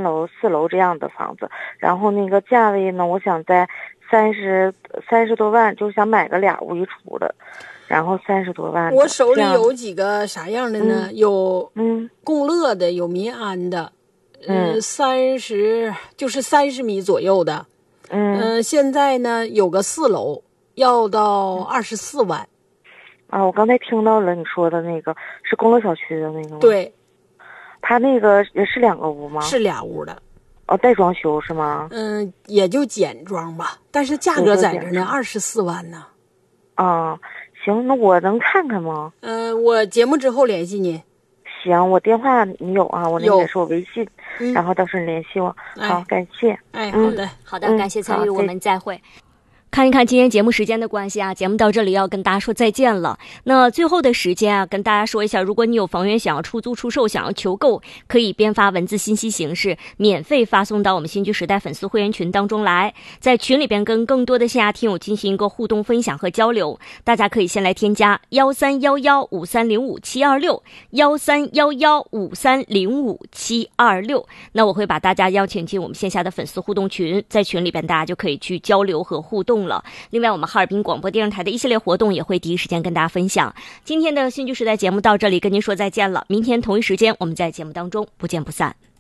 楼、4楼这样的房子，然后那个价位呢，我想在30多万，就想买个2屋1厨的，然后30多万的。 我手里有几个啥样的呢？有共乐的，有民安的，30米左右的，现在呢有个4楼，要到24万。 啊，我刚才听到了你说的那个是共乐小区的那个吗？ 对， 他那个也是2个屋吗？ 是2屋的。 哦，带装修是吗？ 也就简装吧，但是价格在这呢，24万呢。 啊，行，那我能看看吗？ 我节目之后联系你。 行，我电话你有啊？我那也是我微信，然后到时候你联系我。好，感谢。 好的， 好的，感谢参与，我们再会。看一看今天节目时间的关系啊，节目到这里要跟大家说再见了。那最后的时间啊，跟大家说一下，如果你有房源想要出租出售，想要求购，可以编发文字信息形式，免费发送到我们新居时代粉丝会员群当中来，在群里边跟更多的线下听友进行一个互动分享和交流。大家可以先来添加13115305-726，13115305-726，那我会把大家邀请进我们线下的粉丝互动群，在群里边大家就可以去交流和互动了。另外我们哈尔滨广播电视台的一系列活动也会第一时间跟大家分享。今天的新居时代节目到这里跟您说再见了，明天同一时间我们在节目当中不见不散。